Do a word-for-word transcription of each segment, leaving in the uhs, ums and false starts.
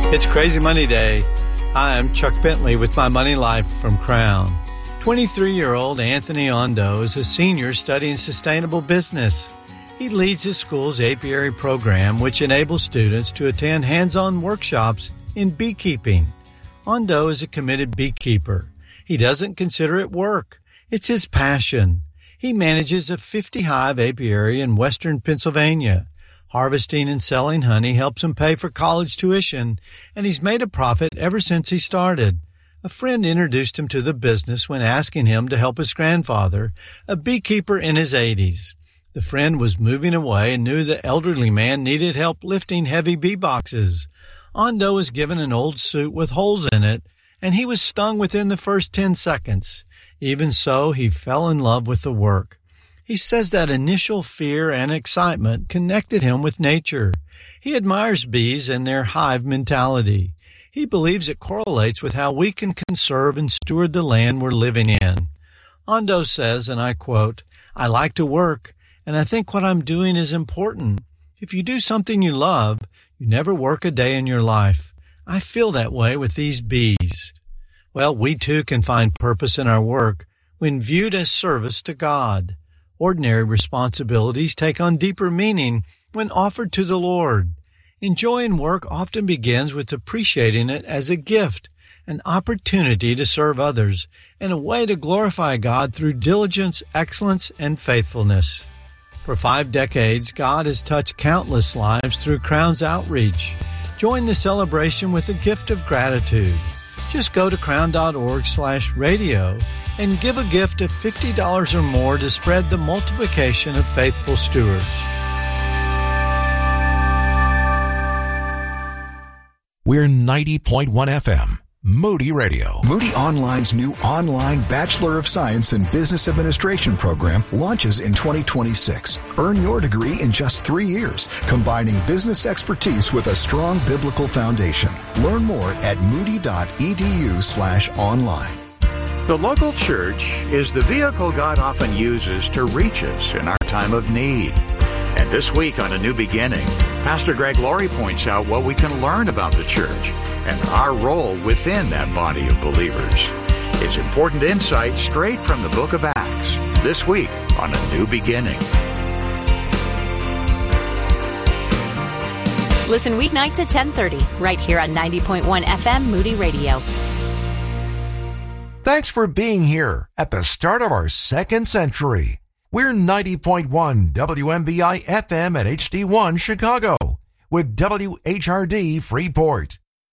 It's Crazy Money Day. I'm Chuck Bentley with my Money Life from Crown. twenty-three-year-old Anthony Ondo is a senior studying sustainable business. He leads his school's apiary program, which enables students to attend hands-on workshops in beekeeping. Ondo is a committed beekeeper. He doesn't consider it work. It's his passion. He manages a fifty-hive apiary in western Pennsylvania. Harvesting and selling honey helps him pay for college tuition, and he's made a profit ever since he started. A friend introduced him to the business when asking him to help his grandfather, a beekeeper in his eighties. The friend was moving away and knew the elderly man needed help lifting heavy bee boxes. Ondo was given an old suit with holes in it, and he was stung within the first ten seconds. Even so, he fell in love with the work. He says that initial fear and excitement connected him with nature. He admires bees and their hive mentality. He believes it correlates with how we can conserve and steward the land we're living in. Ondo says, and I quote, "I like to work, and I think what I'm doing is important. If you do something you love, you never work a day in your life. I feel that way with these bees." Well, we too can find purpose in our work when viewed as service to God. Ordinary responsibilities take on deeper meaning when offered to the Lord. Enjoying work often begins with appreciating it as a gift, an opportunity to serve others, and a way to glorify God through diligence, excellence, and faithfulness. For five decades, God has touched countless lives through Crown's outreach. Join the celebration with a gift of gratitude. Just go to crown.org slash radio and give a gift of fifty dollars or more to spread the multiplication of faithful stewards. We're ninety point one F M, Moody Radio. Moody Online's new online Bachelor of Science in Business Administration program launches in twenty twenty-six. Earn your degree in just three years, combining business expertise with a strong biblical foundation. Learn more at moody.edu slash online. The local church is the vehicle God often uses to reach us in our time of need. And this week on A New Beginning, Pastor Greg Laurie points out what we can learn about the church and our role within that body of believers. It's important insight straight from the book of Acts, this week on A New Beginning. Listen weeknights at ten thirty, right here on ninety point one F M Moody Radio. Thanks for being here at the start of our second century. We're ninety point one W M B I F M at H D one Chicago with W H R D Freeport.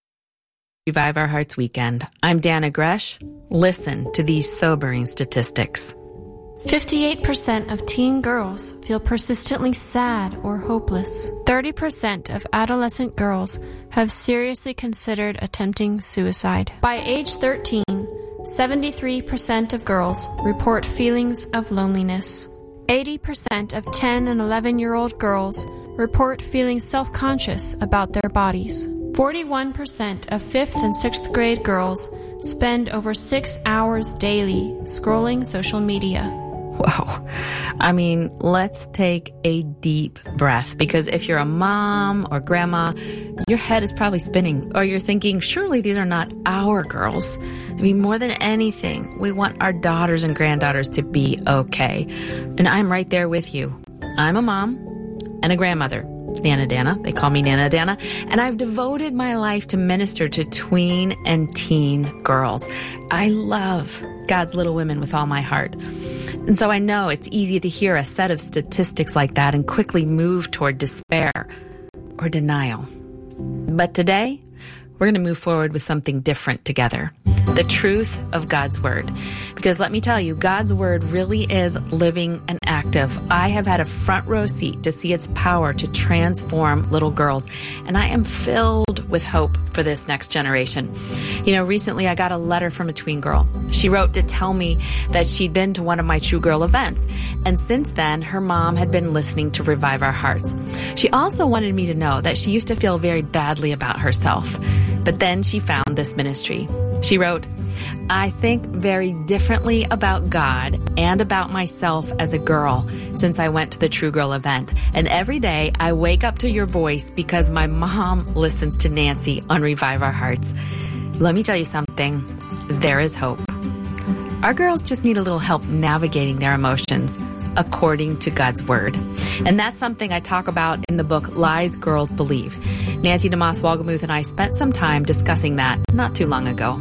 Revive Our Hearts Weekend. I'm Dana Gresh. Listen to these sobering statistics. fifty-eight percent of teen girls feel persistently sad or hopeless. thirty percent of adolescent girls have seriously considered attempting suicide. By age thirteen, seventy-three percent of girls report feelings of loneliness. eighty percent of ten and eleven-year-old girls report feeling self-conscious about their bodies. forty-one percent of fifth and sixth grade girls spend over six hours daily scrolling social media. Whoa. I mean, let's take a deep breath, because if you're a mom or grandma, your head is probably spinning, or you're thinking, surely these are not our girls. I mean, more than anything, we want our daughters and granddaughters to be okay. And I'm right there with you. I'm a mom and a grandmother. Nana Dana. They call me Nana Dana. And I've devoted my life to minister to tween and teen girls. I love God's little women with all my heart. And so I know it's easy to hear a set of statistics like that and quickly move toward despair or denial. But today, we're going to move forward with something different together. The truth of God's Word. Because let me tell you, God's Word really is living and active. I have had a front row seat to see its power to transform little girls. And I am filled with hope for this next generation. You know, recently I got a letter from a tween girl. She wrote to tell me that she'd been to one of my True Girl events. And since then, her mom had been listening to Revive Our Hearts. She also wanted me to know that she used to feel very badly about herself. But then she found this ministry. She wrote, I think very differently about God and about myself as a girl since I went to the True Girl event. And every day I wake up to your voice because my mom listens to Nancy on Revive Our Hearts. Let me tell you something. There is hope. Our girls just need a little help navigating their emotions according to God's Word. And that's something I talk about in the book, Lies Girls Believe. Nancy DeMoss Wolgemuth and I spent some time discussing that not too long ago.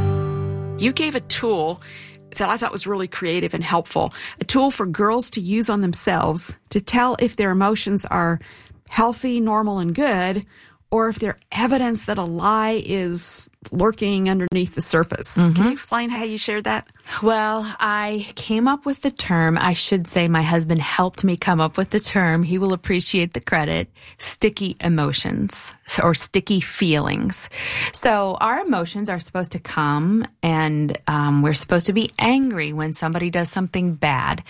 You gave a tool that I thought was really creative and helpful, a tool for girls to use on themselves to tell if their emotions are healthy, normal, and good, or if they're evidence that a lie is lurking underneath the surface. Mm-hmm. Can you explain how you shared that? Well, I came up with the term, I should say my husband helped me come up with the term, he will appreciate the credit, sticky emotions or sticky feelings. So our emotions are supposed to come and um, we're supposed to be angry when somebody does something bad,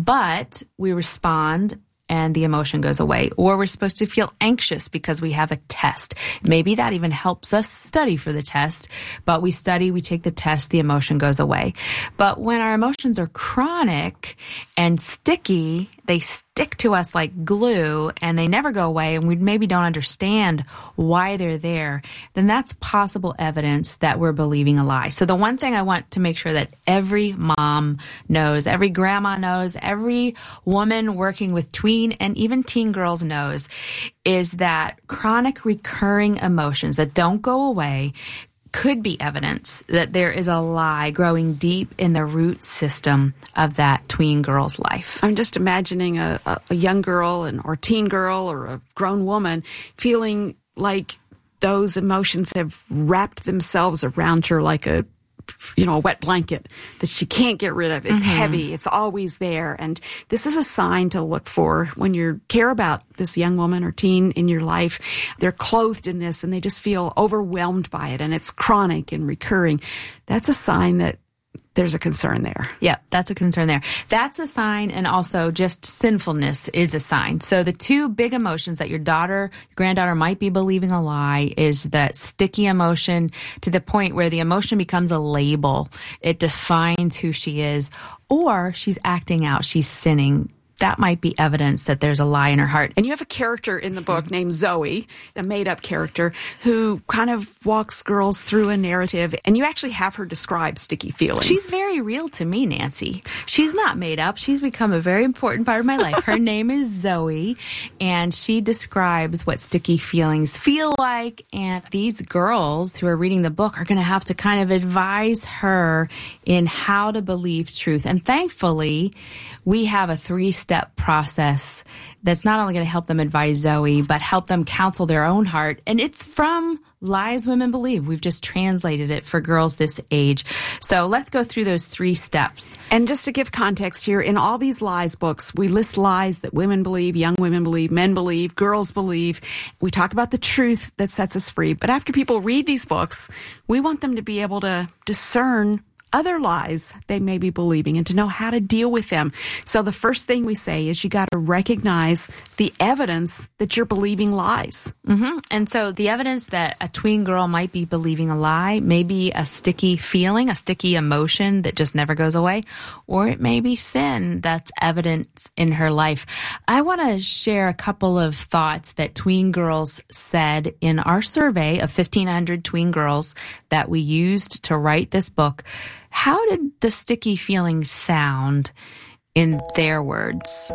but we respond and the emotion goes away. Or we're supposed to feel anxious because we have a test. Maybe that even helps us study for the test, but we study, we take the test, the emotion goes away. But when our emotions are chronic and sticky, they stick to us like glue and they never go away and we maybe don't understand why they're there, then that's possible evidence that we're believing a lie. So the one thing I want to make sure that every mom knows, every grandma knows, every woman working with tween and even teen girls knows is that chronic recurring emotions that don't go away could be evidence that there is a lie growing deep in the root system of that tween girl's life. I'm just imagining a, a, a young girl and or teen girl or a grown woman feeling like those emotions have wrapped themselves around her like a you know, a wet blanket that she can't get rid of. It's mm-hmm. heavy. It's always there. And this is a sign to look for when you care about this young woman or teen in your life. They're clothed in this and they just feel overwhelmed by it and it's chronic and recurring. That's a sign that there's a concern there. Yeah, that's a concern there. That's a sign, and also just sinfulness is a sign. So the two big emotions that your daughter, your granddaughter might be believing a lie is that sticky emotion to the point where the emotion becomes a label. It defines who she is, or she's acting out, she's sinning. That might be evidence that there's a lie in her heart. And you have a character in the book named Zoe, a made-up character, who kind of walks girls through a narrative, and you actually have her describe sticky feelings. She's very real to me, Nancy. She's not made up. She's become a very important part of my life. Her name is Zoe, and she describes what sticky feelings feel like, and these girls who are reading the book are going to have to kind of advise her in how to believe truth. And thankfully, we have a three-step process that's not only going to help them advise Zoe, but help them counsel their own heart. And it's from Lies Women Believe. We've just translated it for girls this age. So let's go through those three steps. And just to give context here, in all these lies books, we list lies that women believe, young women believe, men believe, girls believe. We talk about the truth that sets us free. But after people read these books, we want them to be able to discern other lies they may be believing and to know how to deal with them. So the first thing we say is you got to recognize the evidence that you're believing lies. Mm-hmm. And so the evidence that a tween girl might be believing a lie may be a sticky feeling, a sticky emotion that just never goes away, or it may be sin that's evident in her life. I want to share a couple of thoughts that tween girls said in our survey of fifteen hundred tween girls that we used to write this book. How did the sticky feelings sound in their words?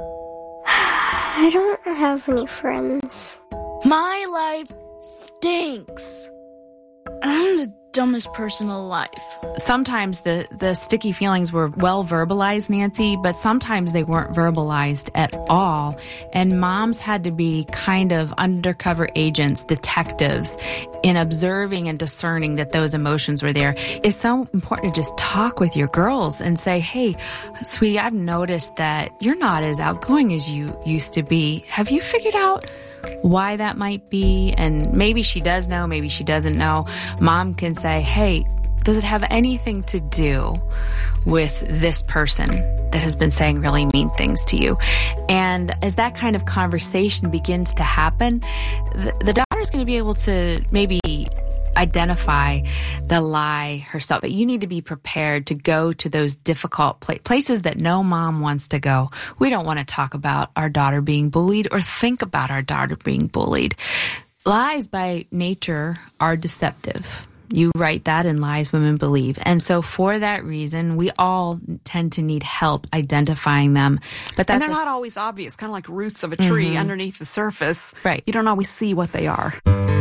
I don't have any friends. My life stinks. I'm the dumbest person alive. Sometimes the, the sticky feelings were well verbalized, Nancy, but sometimes they weren't verbalized at all. And moms had to be kind of undercover agents, detectives, in observing and discerning that those emotions were there. It's so important to just talk with your girls and say, hey, sweetie, I've noticed that you're not as outgoing as you used to be. Have you figured out why that might be? And maybe she does know, maybe she doesn't know. Mom can say, hey, does it have anything to do with this person that has been saying really mean things to you? And as that kind of conversation begins to happen, the, the daughter's going to be able to maybe identify the lie herself. You need to be prepared to go to those difficult pla- places that no mom wants to go. We don't want to talk about our daughter being bullied or think about our daughter being bullied. Lies by nature are deceptive. You write that in Lies Women Believe. And so for that reason, we all tend to need help identifying them. But that's and they're a, not always obvious, kind of like roots of a tree mm-hmm. underneath the surface. Right. You don't always see what they are.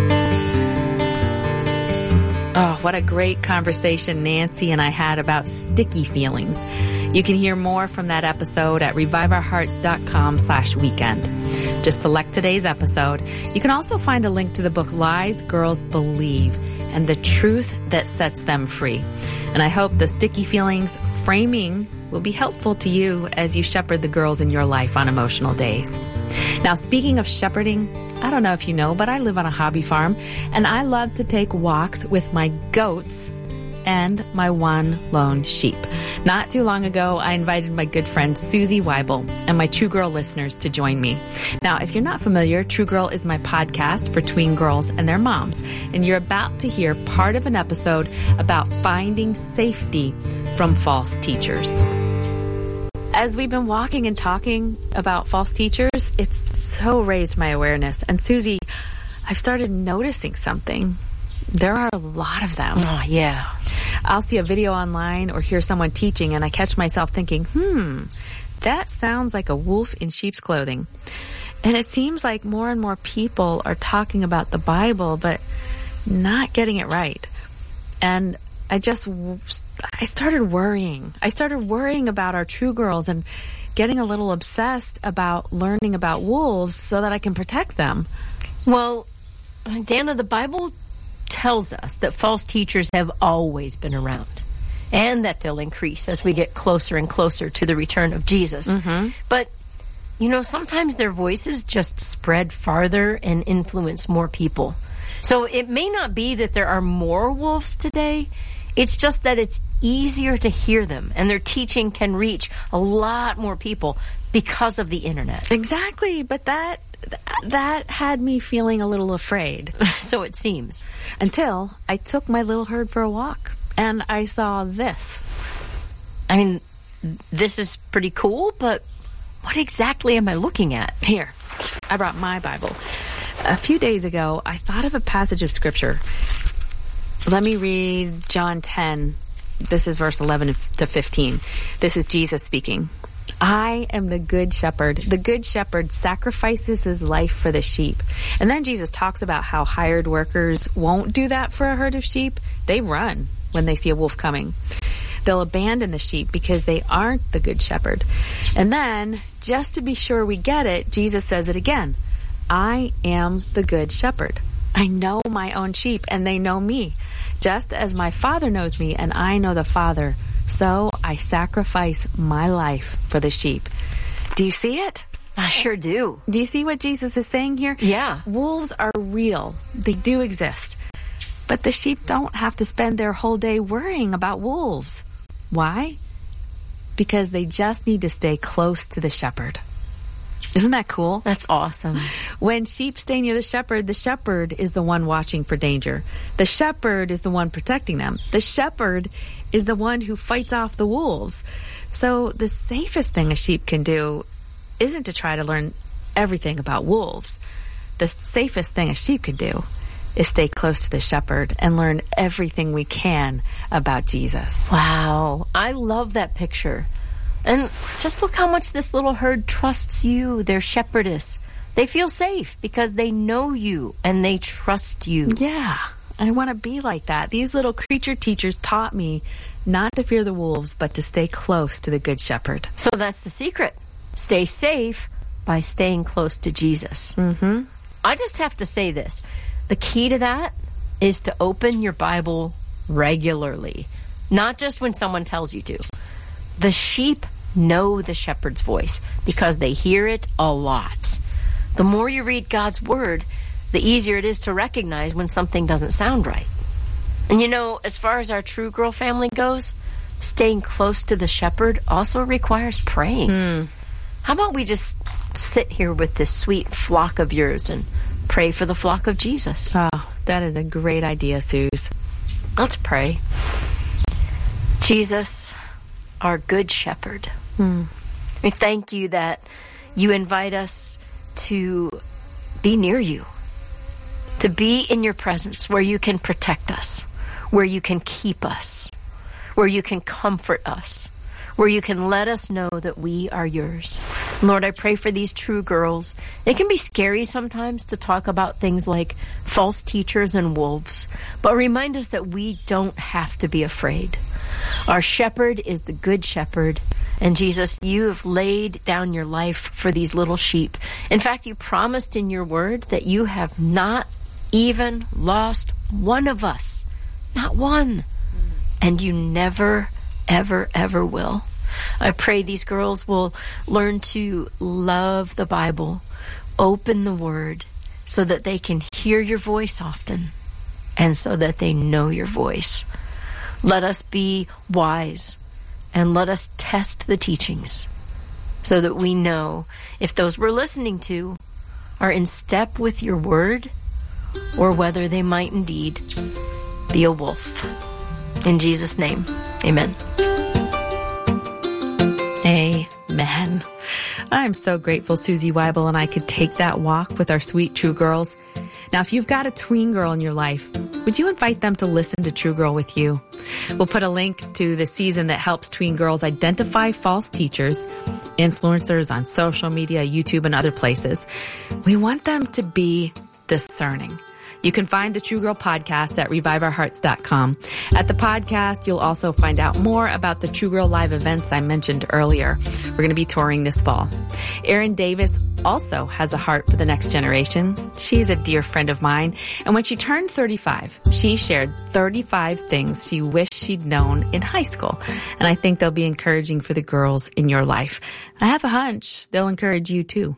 Oh, what a great conversation Nancy and I had about sticky feelings. You can hear more from that episode at reviveourhearts.com slash weekend. Just select today's episode. You can also find a link to the book Lies Girls Believe and the Truth That Sets Them Free. And I hope the sticky feelings framing will be helpful to you as you shepherd the girls in your life on emotional days. Now, speaking of shepherding, I don't know if you know, but I live on a hobby farm, and I love to take walks with my goats and my one lone sheep. Not too long ago, I invited my good friend Susie Weibel and my True Girl listeners to join me. Now, if you're not familiar, True Girl is my podcast for tween girls and their moms, and you're about to hear part of an episode about finding safety from false teachers. As we've been walking and talking about false teachers, it's so raised my awareness. And Susie, I've started noticing something. There are a lot of them. Oh, yeah. I'll see a video online or hear someone teaching, and I catch myself thinking, hmm, that sounds like a wolf in sheep's clothing. And it seems like more and more people are talking about the Bible, but not getting it right. And I just, I started worrying. I started worrying about our True Girls and getting a little obsessed about learning about wolves so that I can protect them. Well, Dana, the Bible tells us that false teachers have always been around and that they'll increase as we get closer and closer to the return of Jesus. Mm-hmm. But, you know, sometimes their voices just spread farther and influence more people. So it may not be that there are more wolves today. It's just that it's easier to hear them, and their teaching can reach a lot more people because of the internet. Exactly, but that that had me feeling a little afraid. So it seems. Until I took my little herd for a walk, and I saw this. I mean, this is pretty cool, but what exactly am I looking at? Here, I brought my Bible. A few days ago, I thought of a passage of Scripture. Let me read John ten. This is verse eleven to fifteen. This is Jesus speaking. I am the good shepherd. The good shepherd sacrifices his life for the sheep. And then Jesus talks about how hired workers won't do that for a herd of sheep. They run when they see a wolf coming. They'll abandon the sheep because they aren't the good shepherd. And then, just to be sure we get it, Jesus says it again. I am the good shepherd. I know my own sheep, and they know me. Just as my Father knows me, and I know the Father, so I sacrifice my life for the sheep. Do you see it? I sure do. Do you see what Jesus is saying here? Yeah. Wolves are real. They do exist. But the sheep don't have to spend their whole day worrying about wolves. Why? Because they just need to stay close to the shepherd. Isn't that cool? That's awesome. When sheep stay near the shepherd, the shepherd is the one watching for danger. The shepherd is the one protecting them. The shepherd is the one who fights off the wolves. So the safest thing a sheep can do isn't to try to learn everything about wolves. The safest thing a sheep can do is stay close to the shepherd and learn everything we can about Jesus. Wow. I love that picture. And just look how much this little herd trusts you, their shepherdess. They feel safe because they know you and they trust you. Yeah, I want to be like that. These little creature teachers taught me not to fear the wolves, but to stay close to the good shepherd. So that's the secret. Stay safe by staying close to Jesus. Mm-hmm. I just have to say this. The key to that is to open your Bible regularly, not just when someone tells you to. The sheep know the shepherd's voice because they hear it a lot. The more you read God's word, the easier it is to recognize when something doesn't sound right. And you know, as far as our True Girl family goes, staying close to the shepherd also requires praying. Mm. How about we just sit here with this sweet flock of yours and pray for the flock of Jesus? Oh, that is a great idea, Suze. Let's pray. Jesus, our good shepherd, Hmm. we thank you that you invite us to be near you, to be in your presence where you can protect us, where you can keep us, where you can comfort us, where you can let us know that we are yours. Lord, I pray for these true girls. It can be scary sometimes to talk about things like false teachers and wolves, but remind us that we don't have to be afraid. Our shepherd is the good shepherd, and Jesus, you have laid down your life for these little sheep. In fact, you promised in your word that you have not even lost one of us. Not one. And you never, ever, ever will. I pray these girls will learn to love the Bible, open the Word, so that they can hear your voice often, and so that they know your voice. Let us be wise, and let us test the teachings, so that we know if those we're listening to are in step with your Word, or whether they might indeed be a wolf. In Jesus' name, amen. Amen. I'm so grateful Susie Weibel and I could take that walk with our sweet True Girls. Now, if you've got a tween girl in your life, would you invite them to listen to True Girl with you? We'll put a link to the season that helps tween girls identify false teachers, influencers on social media, YouTube, and other places. We want them to be discerning. You can find the True Girl podcast at revive our hearts dot com. At the podcast, you'll also find out more about the True Girl Live events I mentioned earlier. We're going to be touring this fall. Erin Davis also has a heart for the next generation. She's a dear friend of mine. And when she turned thirty-five, she shared thirty-five things she wished she'd known in high school. And I think they'll be encouraging for the girls in your life. I have a hunch they'll encourage you too.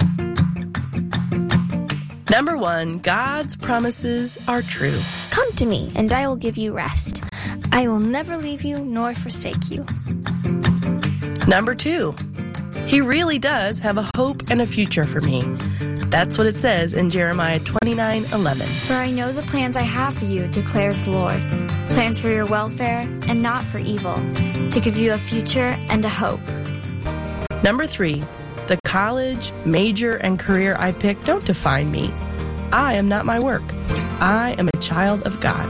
Number one, God's promises are true. Come to me, and I will give you rest. I will never leave you nor forsake you. Number two, He really does have a hope and a future for me. That's what it says in Jeremiah twenty-nine eleven. For I know the plans I have for you, declares the Lord. Plans for your welfare and not for evil, to give you a future and a hope. Number three, the college, major, and career I pick don't define me. I am not my work. I am a child of God.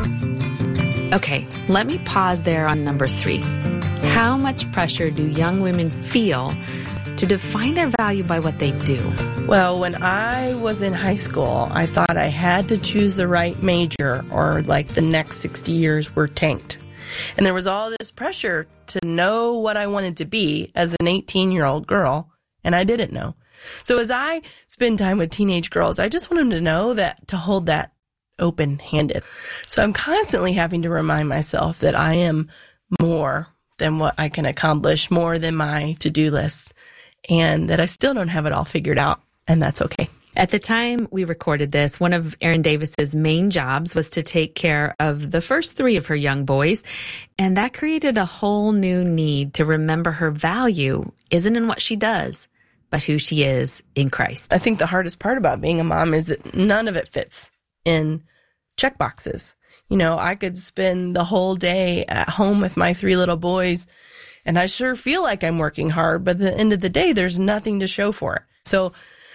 Okay, let me pause there on number three. How much pressure do young women feel to define their value by what they do? Well, when I was in high school, I thought I had to choose the right major or like the next sixty years were tanked. And there was all this pressure to know what I wanted to be as an eighteen-year-old girl, and I didn't know. So as I spend time with teenage girls, I just want them to know that, to hold that open-handed. So I'm constantly having to remind myself that I am more than what I can accomplish, more than my to-do list, and that I still don't have it all figured out, and that's okay. At the time we recorded this, one of Erin Davis's main jobs was to take care of the first three of her young boys, and that created a whole new need to remember her value isn't in what she does, but who she is in Christ. I think the hardest part about being a mom is that none of it fits in check boxes. You know, I could spend the whole day at home with my three little boys, and I sure feel like I'm working hard, but at the end of the day, there's nothing to show for it. So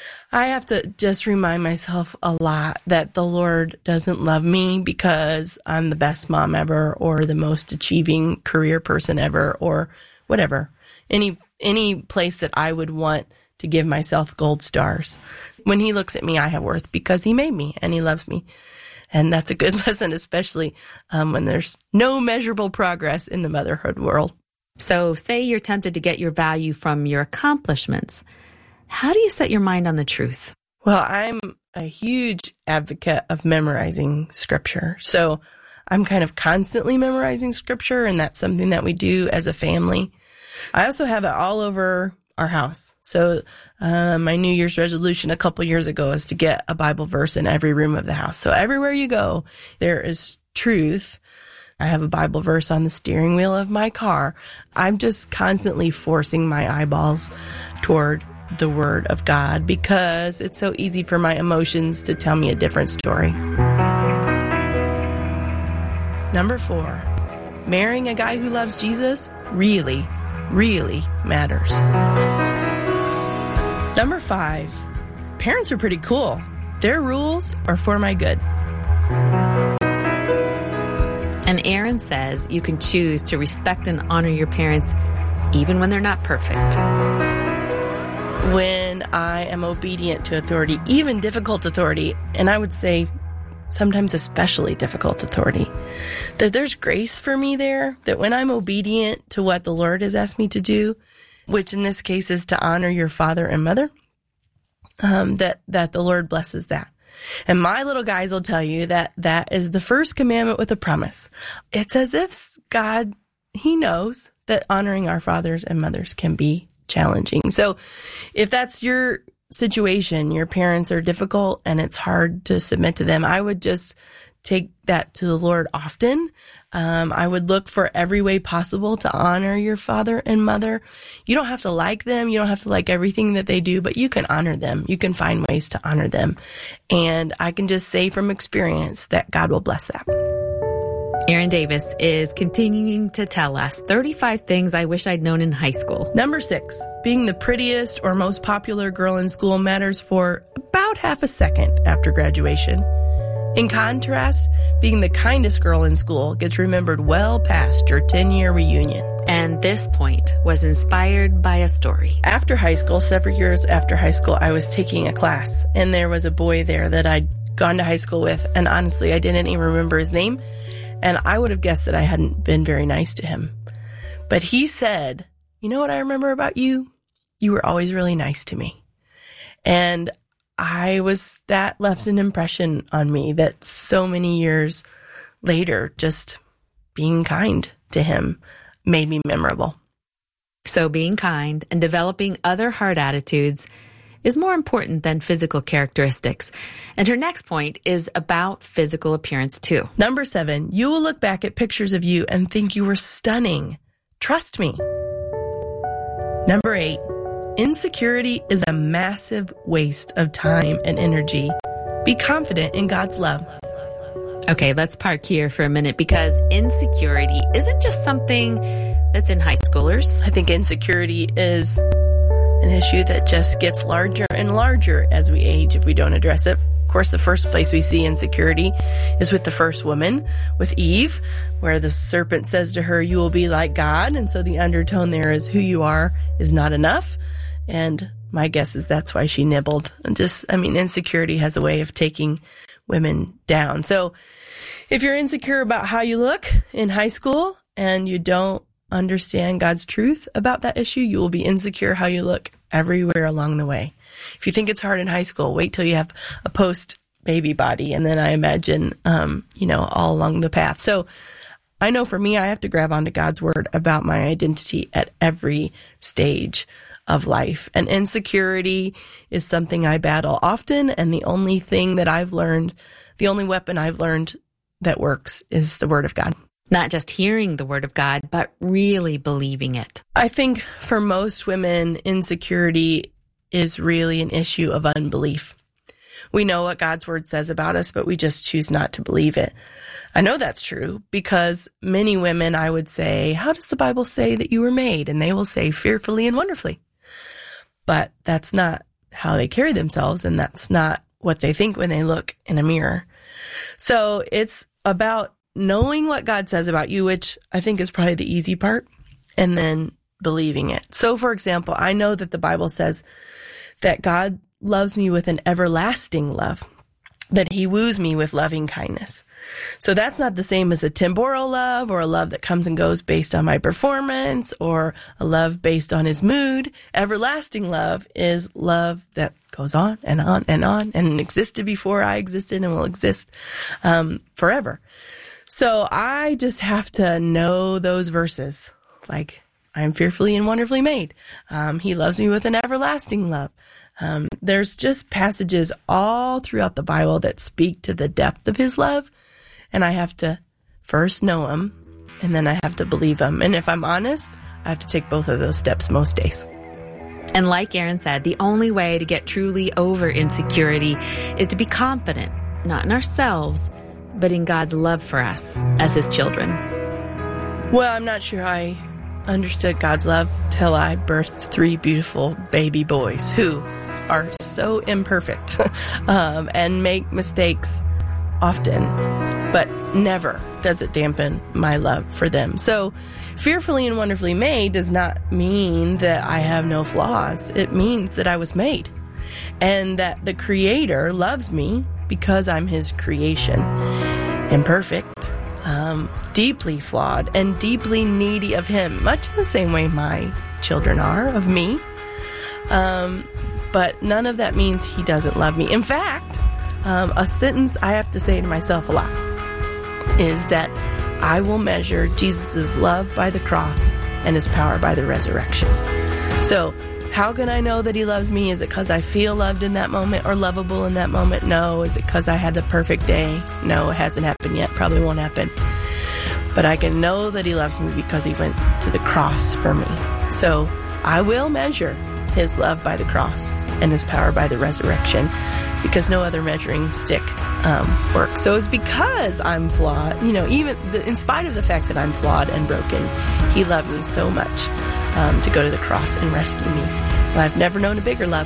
I have to just remind myself a lot that the Lord doesn't love me because I'm the best mom ever or the most achieving career person ever or whatever. Any any place that I would want to give myself gold stars. When He looks at me, I have worth because He made me and He loves me. And that's a good lesson, especially um, when there's no measurable progress in the motherhood world. So say you're tempted to get your value from your accomplishments. How do you set your mind on the truth? Well, I'm a huge advocate of memorizing scripture. So I'm kind of constantly memorizing scripture, and that's something that we do as a family. I also have it all over our house. So uh, my New Year's resolution a couple years ago is to get a Bible verse in every room of the house. So everywhere you go, there is truth. I have a Bible verse on the steering wheel of my car. I'm just constantly forcing my eyeballs toward the Word of God because it's so easy for my emotions to tell me a different story. Number four, marrying a guy who loves Jesus really, really matters. Number five, parents are pretty cool. Their rules are for my good. And Aaron says you can choose to respect and honor your parents even when they're not perfect. When I am obedient to authority, even difficult authority, and I would say sometimes especially difficult authority, that there's grace for me there, that when I'm obedient to what the Lord has asked me to do, which in this case is to honor your father and mother, um, that, that the Lord blesses that. And my little guys will tell you that that is the first commandment with a promise. It's as if God, he knows that honoring our fathers and mothers can be challenging. So if that's your situation, your parents are difficult and it's hard to submit to them, I would just take that to the Lord often. Um, I would look for every way possible to honor your father and mother. You don't have to like them. You don't have to like everything that they do, but you can honor them. You can find ways to honor them. And I can just say from experience that God will bless that. Aaron Davis is continuing to tell us thirty-five things I wish I'd known in high school. Number six, being the prettiest or most popular girl in school matters for about half a second after graduation. In contrast, being the kindest girl in school gets remembered well past your ten-year reunion. And this point was inspired by a story. After high school, several years after high school, I was taking a class, and there was a boy there that I'd gone to high school with, and honestly, I didn't even remember his name, and I would have guessed that I hadn't been very nice to him. But he said, "You know what I remember about you? You were always really nice to me." And I was, that left an impression on me that so many years later, just being kind to him made me memorable. So being kind and developing other heart attitudes is more important than physical characteristics. And her next point is about physical appearance too. Number seven, you will look back at pictures of you and think you were stunning. Trust me. Number eight, insecurity is a massive waste of time and energy. Be confident in God's love. Okay, let's park here for a minute because insecurity isn't just something that's in high schoolers. I think insecurity is an issue that just gets larger and larger as we age if we don't address it. Of course, the first place we see insecurity is with the first woman, with Eve, where the serpent says to her, "You will be like God." And so the undertone there is who you are is not enough. And my guess is that's why she nibbled. And just, I mean, insecurity has a way of taking women down. So if you're insecure about how you look in high school and you don't understand God's truth about that issue, you will be insecure how you look everywhere along the way. If you think it's hard in high school, wait till you have a post-baby body, and then I imagine, um, you know, all along the path. So I know for me, I have to grab onto God's word about my identity at every stage of life. And insecurity is something I battle often, and the only thing that I've learned, the only weapon I've learned that works is the word of God. Not just hearing the word of God, but really believing it. I think for most women, insecurity is really an issue of unbelief. We know what God's word says about us, but we just choose not to believe it. I know that's true because many women, I would say, "How does the Bible say that you were made?" And they will say, "Fearfully and wonderfully." But that's not how they carry themselves, and that's not what they think when they look in a mirror. So it's about knowing what God says about you, which I think is probably the easy part, and then believing it. So, for example, I know that the Bible says that God loves me with an everlasting love, that he woos me with loving kindness. So that's not the same as a temporal love or a love that comes and goes based on my performance or a love based on his mood. Everlasting love is love that goes on and on and on and existed before I existed and will exist um, forever. So I just have to know those verses, like I am fearfully and wonderfully made. Um, he loves me with an everlasting love. Um, there's just passages all throughout the Bible that speak to the depth of his love. And I have to first know him, and then I have to believe him. And if I'm honest, I have to take both of those steps most days. And like Aaron said, the only way to get truly over insecurity is to be confident, not in ourselves, but in God's love for us as his children. Well, I'm not sure I understood God's love till I birthed three beautiful baby boys who are so imperfect um, and make mistakes often, but never does it dampen my love for them. So fearfully and wonderfully made does not mean that I have no flaws. It means that I was made and that the Creator loves me because I'm his creation. Imperfect, um, deeply flawed, and deeply needy of him, much in the same way my children are of me. Um, but none of that means he doesn't love me. In fact, um, a sentence I have to say to myself a lot is that I will measure Jesus' love by the cross and his power by the resurrection. So how can I know that he loves me? Is it because I feel loved in that moment or lovable in that moment? No. Is it because I had the perfect day? No, it hasn't happened yet. Probably won't happen. But I can know that he loves me because he went to the cross for me. So I will measure his love by the cross and his power by the resurrection, because no other measuring stick um, works. So it's because I'm flawed, you know, even the, in spite of the fact that I'm flawed and broken, he loved me so much um, to go to the cross and rescue me. And I've never known a bigger love.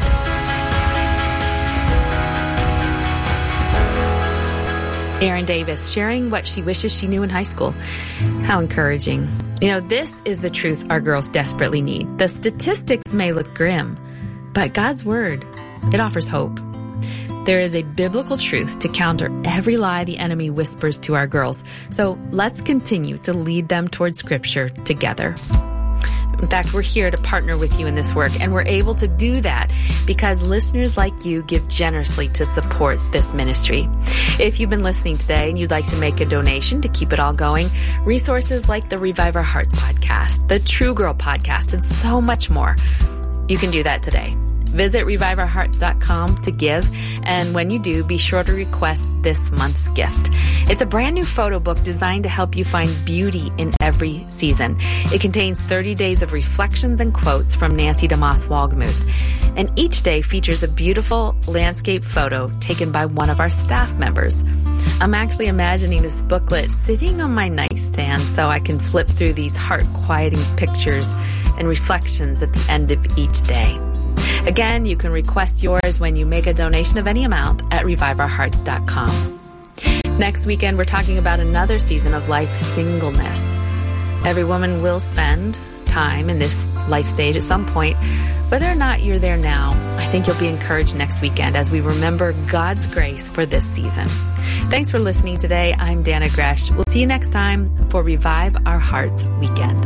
Erin Davis sharing what she wishes she knew in high school. How encouraging. You know, this is the truth our girls desperately need. The statistics may look grim, but God's word, it offers hope. There is a biblical truth to counter every lie the enemy whispers to our girls. So let's continue to lead them towards Scripture together. In fact, we're here to partner with you in this work, and we're able to do that because listeners like you give generously to support this ministry. If you've been listening today and you'd like to make a donation to keep it all going, resources like the Revive Our Hearts podcast, the True Girl podcast, and so much more, you can do that today. Visit revive our hearts dot com to give, and when you do, be sure to request this month's gift. It's a brand new photo book designed to help you find beauty in every season. It contains thirty days of reflections and quotes from Nancy DeMoss Wolgemuth, and each day features a beautiful landscape photo taken by one of our staff members. I'm actually imagining this booklet sitting on my nightstand so I can flip through these heart-quieting pictures and reflections at the end of each day. Again, you can request yours when you make a donation of any amount at revive our hearts dot com. Next weekend, we're talking about another season of life singleness. Every woman will spend time in this life stage at some point. Whether or not you're there now, I think you'll be encouraged next weekend as we remember God's grace for this season. Thanks for listening today. I'm Dana Gresh. We'll see you next time for Revive Our Hearts Weekend.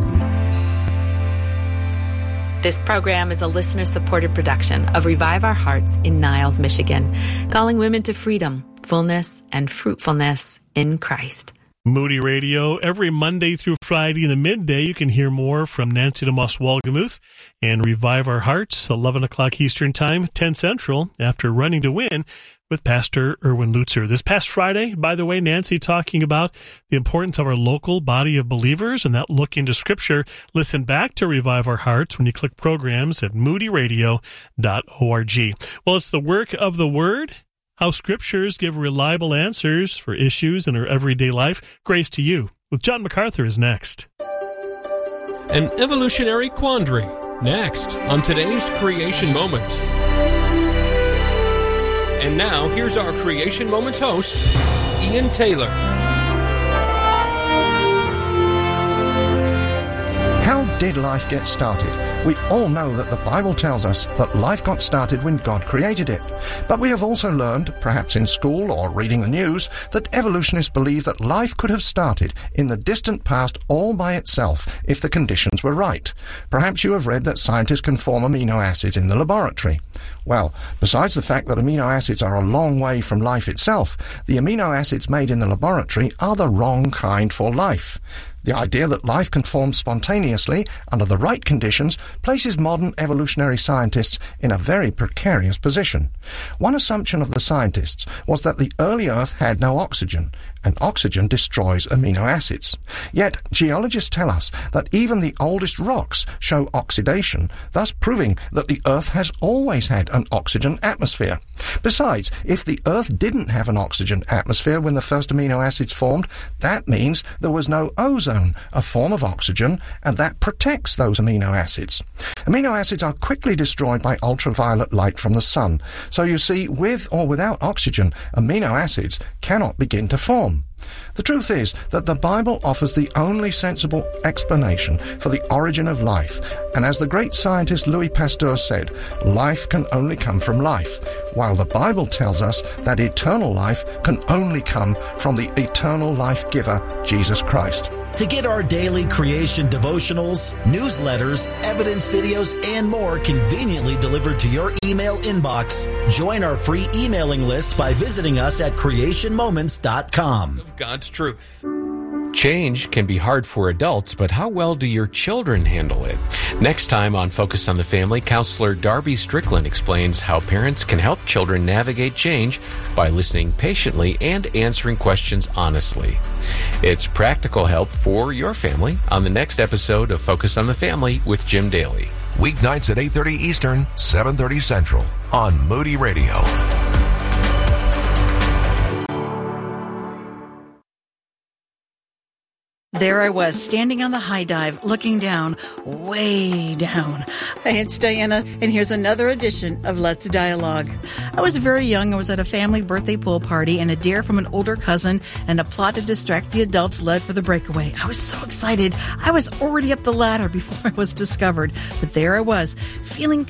This program is a listener-supported production of Revive Our Hearts in Niles, Michigan, calling women to freedom, fullness, and fruitfulness in Christ. Moody Radio, every Monday through Friday in the midday, you can hear more from Nancy DeMoss Wolgemuth and Revive Our Hearts, eleven o'clock Eastern Time, ten Central, after Running to Win with Pastor Erwin Lutzer. This past Friday, by the way, Nancy talking about the importance of our local body of believers and that look into Scripture. Listen back to Revive Our Hearts when you click programs at moody radio dot org. Well, it's the work of the Word, how Scriptures give reliable answers for issues in our everyday life. Grace to You with John MacArthur is next. An evolutionary quandary, next on today's Creation Moment. And now, here's our Creation Moments host, Ian Taylor. How did life get started? We all know that the Bible tells us that life got started when God created it. But we have also learned, perhaps in school or reading the news, that evolutionists believe that life could have started in the distant past all by itself if the conditions were right. Perhaps you have read that scientists can form amino acids in the laboratory. Well, besides the fact that amino acids are a long way from life itself, the amino acids made in the laboratory are the wrong kind for life. The idea that life can form spontaneously under the right conditions places modern evolutionary scientists in a very precarious position. One assumption of the scientists was that the early Earth had no oxygen, and oxygen destroys amino acids. Yet, geologists tell us that even the oldest rocks show oxidation, thus proving that the Earth has always had an oxygen atmosphere. Besides, if the Earth didn't have an oxygen atmosphere when the first amino acids formed, that means there was no ozone, a form of oxygen, and that protects those amino acids. Amino acids are quickly destroyed by ultraviolet light from the sun, so you see, with or without oxygen, amino acids cannot begin to form. The truth is that the Bible offers the only sensible explanation for the origin of life, and as the great scientist Louis Pasteur said, life can only come from life, while the Bible tells us that eternal life can only come from the eternal life giver, Jesus Christ. To get our daily creation devotionals, newsletters, evidence videos, and more conveniently delivered to your email inbox, join our free emailing list by visiting us at creation moments dot com. Of God's truth. Change can be hard for adults, but how well do your children handle it? Next time on Focus on the Family, counselor Darby Strickland explains how parents can help children navigate change by listening patiently and answering questions honestly. It's practical help for your family on the next episode of Focus on the Family with Jim Daly. Weeknights at eight thirty Eastern, seven thirty Central on Moody Radio. There I was, standing on the high dive, looking down, way down. Hey, it's Diana, and here's another edition of Let's Dialogue. I was very young. I was at a family birthday pool party, and a dare from an older cousin and a plot to distract the adults led for the breakaway. I was so excited. I was already up the ladder before I was discovered. But there I was, feeling